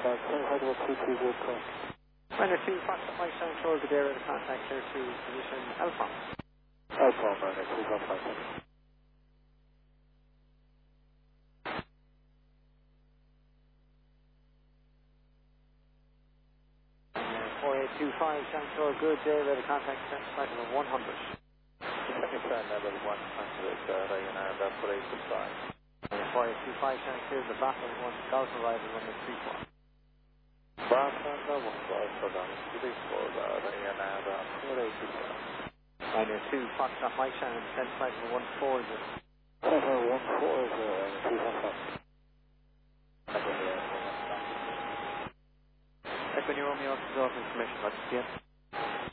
Minor 2, Fox at Mike Sound Shore, good area to contact here to position Alpha. Alpha, minor 2, contact. 4825 Sound Shore, good area to contact flight number 100. Second turn level 100, Ryanair, that's for 865. 4825 Sound Clear, the Battle 1 Golf arrival runway 34. Barcelona 1 Golf Rodon 34, Ryanair, 4865. Minor 2, Fox at Mike Sound, descent flight number 140. 140, Echo Romeo, absorb information, let's see it.